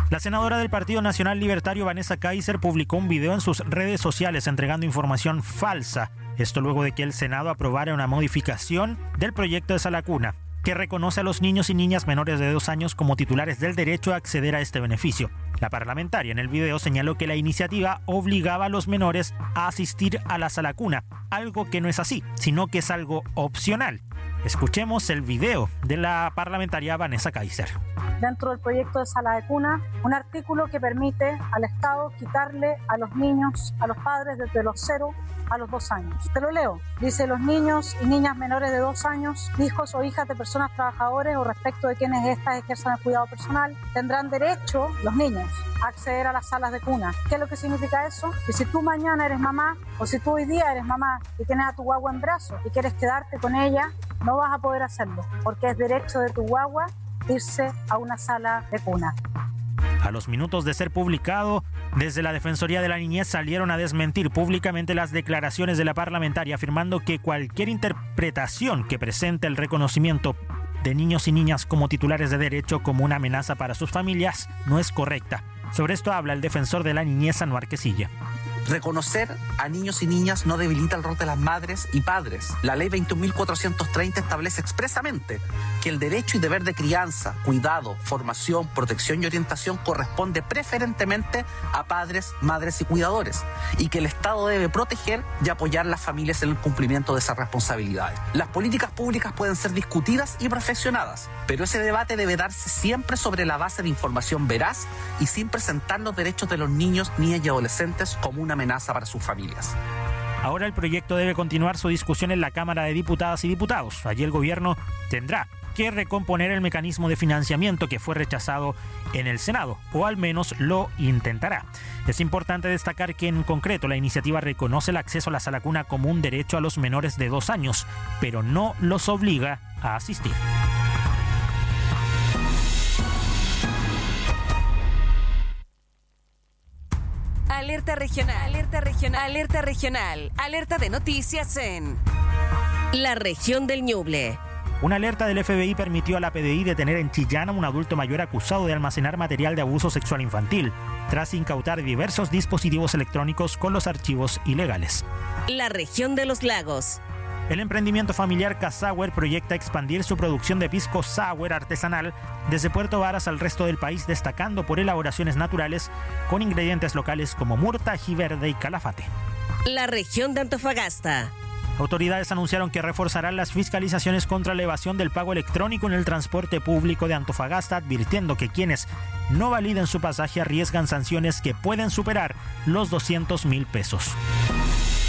La senadora del Partido Nacional Libertario, Vanessa Kaiser, publicó un video en sus redes sociales entregando información falsa. Esto luego de que el Senado aprobara una modificación del proyecto de Sala Cuna, que reconoce a los niños y niñas menores de 2 años como titulares del derecho a acceder a este beneficio. La parlamentaria en el video señaló que la iniciativa obligaba a los menores a asistir a la Sala Cuna, algo que no es así, sino que es algo opcional. Escuchemos el video de la parlamentaria Vanessa Kaiser. Dentro del proyecto de Sala de Cuna, un artículo que permite al Estado quitarle a los niños, a los padres desde los 0 a los 2 años. Te lo leo. Dice: los niños y niñas menores de 2 años, hijos o hijas de personas trabajadoras o respecto de quienes éstas ejerzan el cuidado personal, tendrán derecho, los niños, a acceder a las salas de cuna. ¿Qué es lo que significa eso? Que si tú mañana eres mamá, o si tú hoy día eres mamá y tienes a tu guagua en brazos y quieres quedarte con ella, no vas a poder hacerlo, porque es derecho de tu guagua irse a una sala de cuna. A los minutos de ser publicado, desde la Defensoría de la Niñez salieron a desmentir públicamente las declaraciones de la parlamentaria, afirmando que cualquier interpretación que presente el reconocimiento de niños y niñas como titulares de derecho como una amenaza para sus familias no es correcta. Sobre esto habla el defensor de la niñez, Anuar Quesilla. Reconocer a niños y niñas no debilita el rol de las madres y padres. La ley 21.430 establece expresamente que el derecho y deber de crianza, cuidado, formación, protección y orientación corresponde preferentemente a padres, madres y cuidadores, y que el Estado debe proteger y apoyar a las familias en el cumplimiento de esas responsabilidades. Las políticas públicas pueden ser discutidas y perfeccionadas, pero ese debate debe darse siempre sobre la base de información veraz y sin presentar los derechos de los niños, niñas y adolescentes como una amenaza para sus familias. Ahora el proyecto debe continuar su discusión en la Cámara de Diputadas y Diputados. Allí el gobierno tendrá que recomponer el mecanismo de financiamiento que fue rechazado en el Senado, o al menos lo intentará. Es importante destacar que en concreto la iniciativa reconoce el acceso a la sala cuna como un derecho a los menores de 2 años, pero no los obliga a asistir. Alerta regional, alerta regional, alerta regional, alerta de noticias en la región del Ñuble. Una alerta del FBI permitió a la PDI detener en Chillán a un adulto mayor acusado de almacenar material de abuso sexual infantil, tras incautar diversos dispositivos electrónicos con los archivos ilegales. La región de los lagos. El emprendimiento familiar Casauer proyecta expandir su producción de pisco sour artesanal desde Puerto Varas al resto del país, destacando por elaboraciones naturales con ingredientes locales como murta, ají verde y calafate. La región de Antofagasta. Autoridades anunciaron que reforzarán las fiscalizaciones contra la evasión del pago electrónico en el transporte público de Antofagasta, advirtiendo que quienes no validen su pasaje arriesgan sanciones que pueden superar los 200,000 pesos.